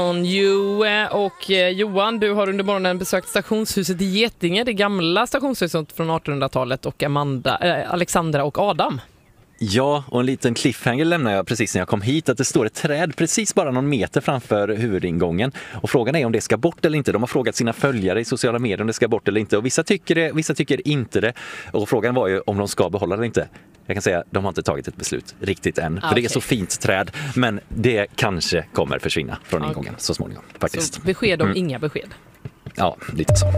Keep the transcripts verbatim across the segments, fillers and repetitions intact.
You och Johan, du har under morgonen besökt stationshuset i Getinge, det gamla stationshuset från artonhundratalet, och Amanda, äh, Alexandra och Adam. Ja, och en liten cliffhanger lämnar jag precis när jag kom hit, att det står ett träd precis bara någon meter framför huvudingången. Och frågan är om det ska bort eller inte. De har frågat sina följare i sociala medier om det ska bort eller inte. Och vissa tycker det, vissa tycker inte det. Och frågan var ju om de ska behålla det eller inte. Jag kan säga att de har inte tagit ett beslut riktigt än. Ah, för okay. Det är så fint träd. Men det kanske kommer försvinna från okay. ingången så småningom faktiskt. Så besked om mm. inga besked? Ja, lite så.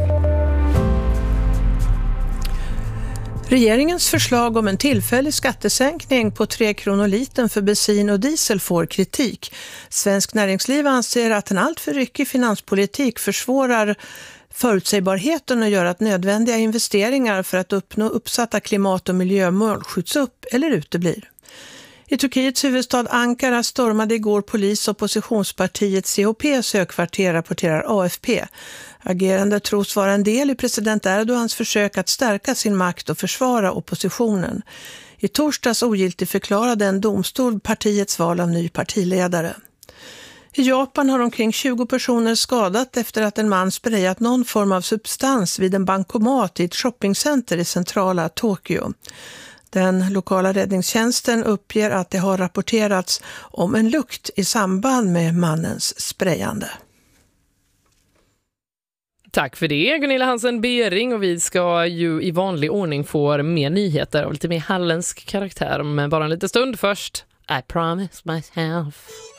Regeringens förslag om en tillfällig skattesänkning på tre kronor liten för bensin och diesel får kritik. Svensk näringsliv anser att en alltför ryckig finanspolitik försvårar förutsägbarheten och gör att nödvändiga investeringar för att uppnå uppsatta klimat- och miljömål skjuts upp eller uteblir. I Turkiets huvudstad Ankara stormade igår polis oppositionspartiet C H P:s högkvarter, rapporterar A F P. Agerande tros vara en del i president Erdogans försök att stärka sin makt och försvara oppositionen. I torsdags ogiltigt förklarade en domstol partiets val av ny partiledare. I Japan har omkring tjugo personer skadat efter att en man sprayat någon form av substans vid en bankomat i ett shoppingcenter i centrala Tokyo. Den lokala räddningstjänsten uppger att det har rapporterats om en lukt i samband med mannens sprayande. Tack för det, Gunilla Hansen-Bering, och vi ska ju i vanlig ordning få mer nyheter av lite mer halländsk karaktär, men bara en liten stund först. I promise myself.